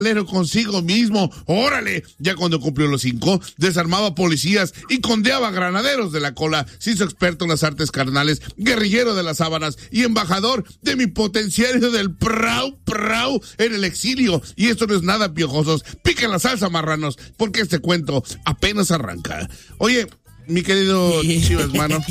consigo mismo. ¡Órale! Ya cuando cumplió los 5, desarmaba policías y condeaba granaderos de la cola. Se hizo experto en las artes carnales, guerrillero de las sábanas y embajador de mi potenciario del prau en el exilio. Y esto no es nada, piojosos. Piquen la salsa, marranos, porque este cuento apenas arranca. Oye, mi querido Chivas, mano.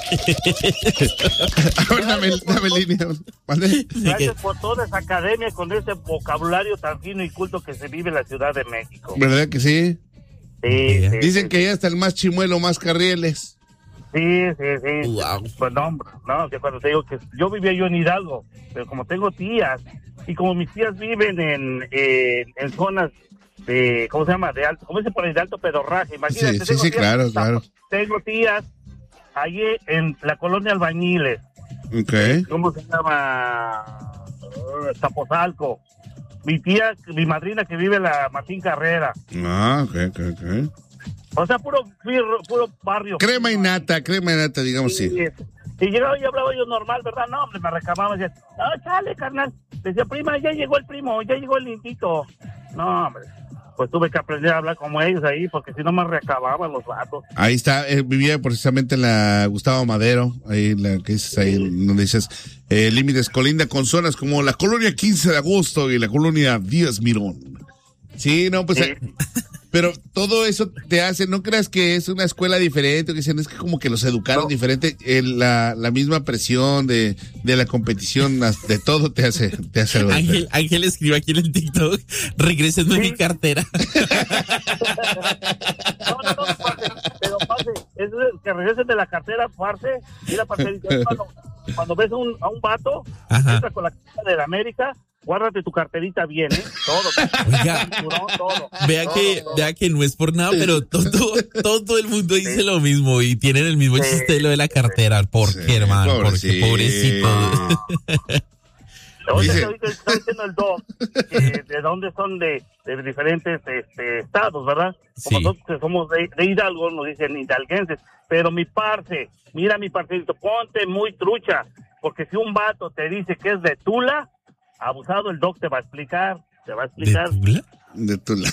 A ver, dame línea. ¿Vale? Gracias por toda esa academia con ese vocabulario tan fino y culto que se vive en la Ciudad de México. ¿Verdad que sí? Sí. Dicen que ya está el más chimuelo, más carrieles. Sí. Wow. Pues no, que cuando te digo que yo vivía yo en Hidalgo, pero como tengo tías, y como mis tías viven en zonas de, ¿cómo se llama? De alto, ¿cómo se pone? De alto pedorraje, imagínate. Sí, claro. Tengo tías allí en la colonia Albañiles. Okay. ¿Cómo se llama? Zapozalco. Mi madrina que vive en la Martín Carrera. Ok. O sea, puro barrio. Crema y nata, digamos, sí. Y llegaba y hablaba yo normal, ¿verdad? No, hombre, me reclamaba, decía, no, chale, carnal. Decía, prima, ya llegó el primo, ya llegó el lindito. No, hombre, pues tuve que aprender a hablar como ellos ahí, porque si no me recababan los vatos. Ahí está, vivía precisamente en la Gustavo Madero, ahí la que dices, ahí donde dices, límites colinda con zonas como la colonia 15 de agosto y la colonia Díaz Mirón. Sí, no, pues... Sí. Pero todo eso te hace, no creas que es una escuela diferente, que dicen, es que como que los educaron diferente, la misma presión de la competición, de todo te hace algo. Ángel escribió aquí en el TikTok, regresen de mi cartera. No, pero parce, es que regresen de la cartera, parce, mira, parce, cuando ves a un vato, entra con la cartera de la América, guárdate tu carterita bien, todo. Oiga, todo. Vea que no es por nada, pero todo el mundo dice lo mismo y tienen el mismo chiste de lo de la cartera. ¿Por qué, hermano? Porque pobrecito. Oye, ahorita está diciendo el Doc, de dónde son de diferentes estados, ¿verdad? Como nosotros que somos de Hidalgo, nos dicen hidalguenses. Pero mi parce, mira mi parcerito, ponte muy trucha, porque si un vato te dice que es de Tula, abusado, el Doc te va a explicar. ¿De Tula?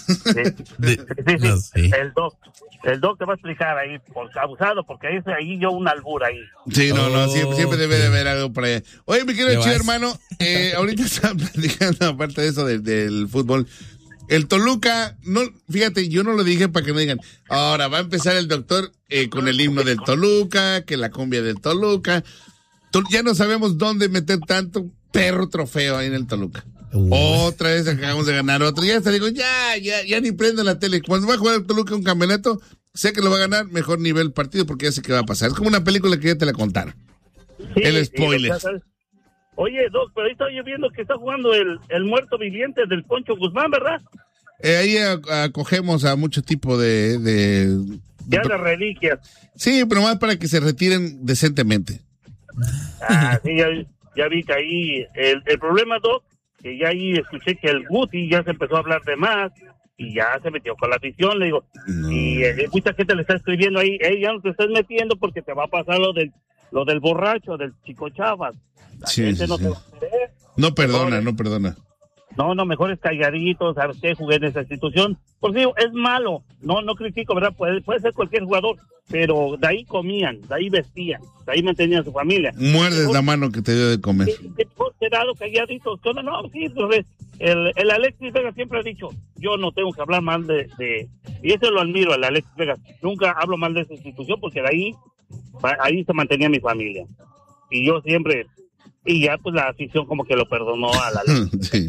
Sí. El Doc te va a explicar ahí, abusado, porque ahí yo un albur ahí. Sí, no, siempre debe de haber algo por allá. Oye, mi querido Chivo, hermano, ahorita estaba platicando, aparte de eso del fútbol, el Toluca, no, fíjate, yo no lo dije para que no digan, ahora va a empezar el doctor con el himno del Toluca, que la cumbia del Toluca. Ya no sabemos dónde meter tanto perro trofeo ahí en el Toluca. Otra vez acabamos de ganar otro. Ya hasta digo, ya ni prendo la tele. Cuando va a jugar el Toluca un campeonato, sé que lo va a ganar, mejor nivel partido, porque ya sé qué va a pasar. Es como una película que ya te la contaron. Sí, el spoiler. Oye, Doc, pero ahí estoy viendo que está jugando el muerto viviente del Poncho Guzmán, ¿verdad? Ahí acogemos a mucho tipo de reliquias. Sí, pero más para que se retiren decentemente. Sí, ya vi que ahí el problema, Doc, que ya ahí escuché que el Guti ya se empezó a hablar de más y ya se metió con la afición, le digo, y mucha gente le está escribiendo ahí, ya no te estás metiendo porque te va a pasar lo del borracho, del Chico Chavas. La gente no te va a querer. No perdona. No, mejor es calladito, ¿sabes qué? Jugué en esa institución. Por si digo, es malo, no critico, ¿verdad? Puede ser cualquier jugador, pero de ahí comían, de ahí vestían, de ahí mantenían a su familia. Muerdes la mano que te dio de comer. Quedado calladitos. No, sí, pues el Alexis Vega siempre ha dicho, yo no tengo que hablar mal de y eso lo admiro, el Alexis Vega. Nunca hablo mal de esa institución porque de ahí se mantenía mi familia. Y yo siempre... Y ya, pues, la afición como que lo perdonó a la ley. Sí.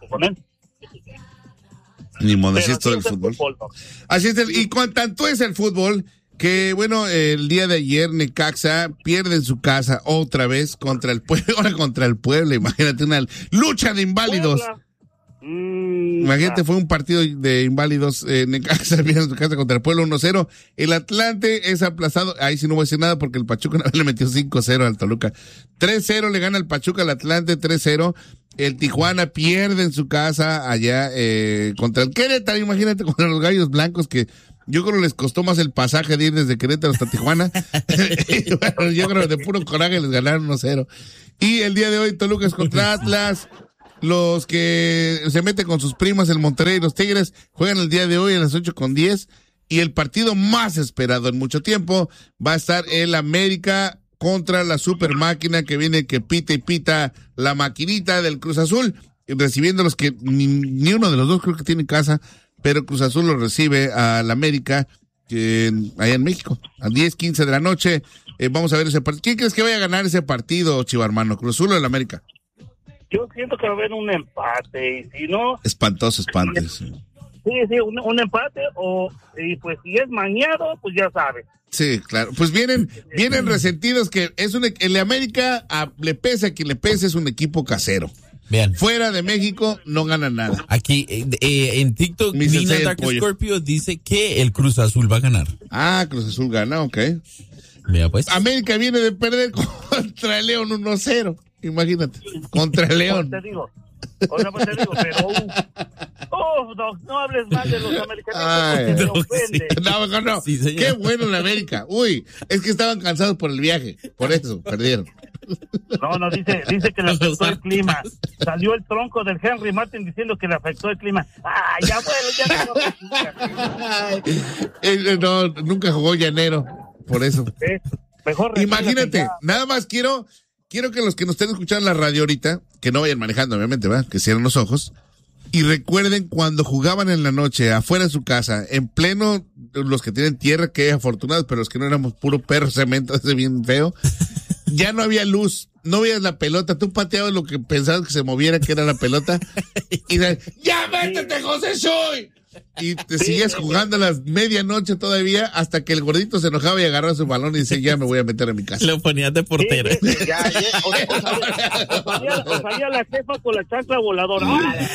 Ni modo, así es todo el fútbol. Así es, y tanto es el fútbol que, bueno, el día de ayer Necaxa pierde en su casa otra vez contra el Puebla, ahora contra el Puebla. Imagínate, una lucha de inválidos. Imagínate, fue un partido de inválidos. Necaxa pierde en su casa contra el Puebla 1-0. El Atlante es aplazado. Ahí sí no voy a decir nada porque el Pachuca le metió 5-0 al Toluca. 3-0 le gana el Pachuca al Atlante, 3-0. El Tijuana pierde en su casa allá contra el Querétaro. Imagínate, contra los Gallos Blancos, que yo creo les costó más el pasaje de ir desde Querétaro hasta Tijuana. Bueno, yo creo que de puro coraje les ganaron 1-0. Y el día de hoy Toluca es contra Atlas. los que se meten con sus primas, el Monterrey y los Tigres, juegan el día de hoy a las 8:10. Y el partido más esperado en mucho tiempo va a estar el América contra la super máquina que viene, que pita y pita la maquinita del Cruz Azul, recibiendo los que ni uno de los dos creo que tiene casa, pero Cruz Azul lo recibe al América allá en México, a 10:15 de la noche. Vamos a ver ese partido. ¿Quién crees que vaya a ganar ese partido, Chiva hermano? ¿Cruz Azul o el América? Yo siento que va a haber un empate, y si no... Espantoso. Sí, un empate, y pues si es mañado, pues ya sabe. Sí, claro. Pues vienen resentidos, que el América, le pese a quien le pese, es un equipo casero. Bien. Fuera de México no gana nada. Aquí en TikTok, Nina Dark Scorpio dice que el Cruz Azul va a ganar. Cruz Azul gana, ok. Vea pues. América viene de perder contra el León 1-0. Imagínate, contra el León. Te digo, pero no hables mal de los americanos porque te ofende. No. Sí, qué bueno en América. Uy, es que estaban cansados por el viaje, por eso perdieron. No, dice que le afectó el clima. Salió el tronco del Henry Martin diciendo que le afectó el clima. No, nunca jugó llanero, por eso. Mejor imagínate, nada más quiero que los que nos estén escuchando en la radio ahorita, que no vayan manejando, obviamente, ¿verdad? Que cierren los ojos. Y recuerden cuando jugaban en la noche, afuera de su casa, en pleno, los que tienen tierra, que afortunados, pero los que no éramos puro perro cemento, ese bien feo, ya no había luz, no veías la pelota, tú pateabas lo que pensabas que se moviera, que era la pelota, y ¡ya métete, José Chuy! Y te sigues jugando a las medianoche todavía hasta que el gordito se enojaba y agarraba su balón y dice, ya me voy a meter a mi casa. Lo ponías de portero. O salía la jefa con la chancla voladora.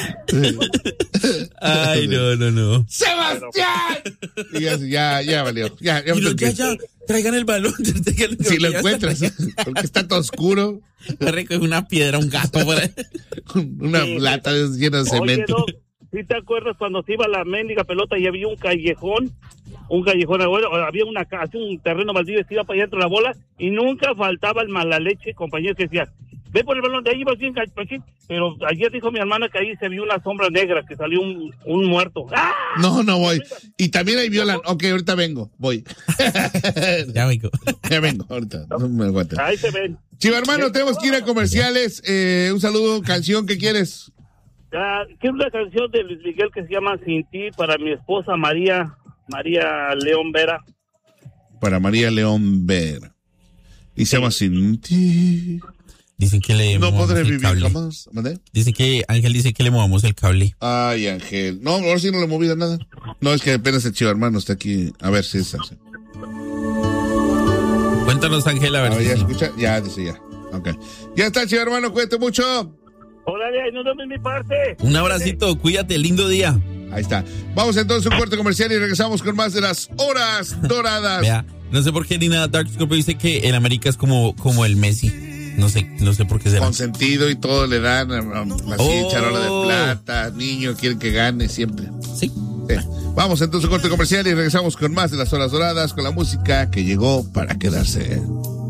Ay, no. ¡Sebastián! Y ya valió. Ya, traigan el balón. Si lo encuentras, porque está todo oscuro. Recoge una piedra, un gato por ahí. Una lata llena de cemento. ¿Sí te acuerdas cuando se iba la mendiga pelota y había un callejón, había un terreno baldío, se iba para allá dentro de la bola y nunca faltaba el mala leche, compañero, que decía, ve por el balón, de ahí vas bien, pero ayer dijo mi hermana que ahí se vio una sombra negra, que salió un muerto. ¡Ah! No voy. Y también ahí violan. Ok, ahorita vengo, voy. Ya vengo, ahorita, no me aguanto. Ahí se ven. Chiva hermano, tenemos que ir a comerciales. Un saludo, canción, ¿qué quieres? Quiero una canción de Luis Miguel que se llama Sin Ti para mi esposa María León Vera. Para María León Vera. Y se llama Sin Ti. Dicen que le no podré vivir jamás. Dicen que Ángel dice que le movamos el cable. Ay, Ángel. No, ahora sí no le he movido nada. No, es que apenas el Chiva hermano está aquí. A ver si es así. Cuéntanos, Ángel, a ver. ¿Ya escucha? Ya, dice ya. Ok. Ya está, Chiva hermano, cuídate mucho. Órale, nos vemos en mi parte. Un abracito, cuídate, lindo día. Ahí está. Vamos entonces a un corte comercial y regresamos con más de las horas doradas. Vea, no sé por qué Nina Dark Scorpio dice que el América es como el Messi. No sé por qué será. Consentido y todo le dan así, charola de plata, niño, quieren que gane siempre. Sí. Vamos entonces a un corte comercial y regresamos con más de las horas doradas, con la música que llegó para quedarse.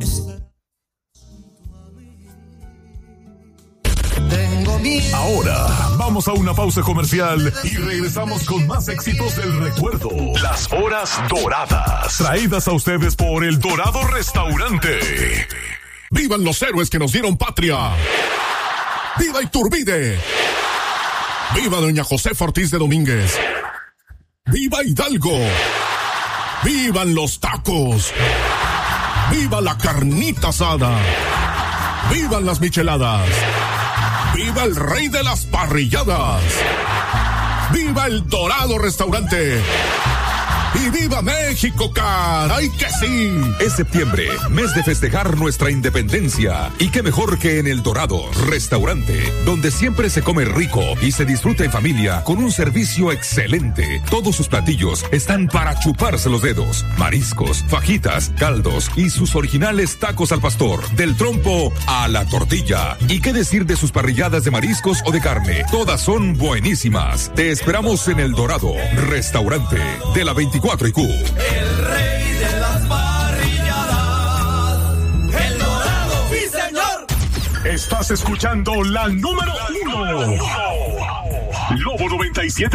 Ahora vamos a una pausa comercial y regresamos con más éxitos del recuerdo. Las horas doradas, traídas a ustedes por El Dorado Restaurante. ¡Vivan los héroes que nos dieron patria! ¡Viva Iturbide! ¡Viva doña Josefa Ortiz de Domínguez! ¡Viva Hidalgo! ¡Vivan los tacos! ¡Viva la carnita asada! ¡Vivan las micheladas! ¡Viva el rey de las parrilladas! ¡Viva El Dorado Restaurante! ¡Y viva México, caray que sí! Es septiembre, mes de festejar nuestra independencia. Y qué mejor que en El Dorado Restaurante, donde siempre se come rico y se disfruta en familia con un servicio excelente. Todos sus platillos están para chuparse los dedos. Mariscos, fajitas, caldos y sus originales tacos al pastor, del trompo a la tortilla. Y qué decir de sus parrilladas de mariscos o de carne. Todas son buenísimas. Te esperamos en El Dorado Restaurante, de la 24 y Q. El rey de las parrilladas, El Dorado, sí señor. Estás escuchando la número 1. Lobo 97.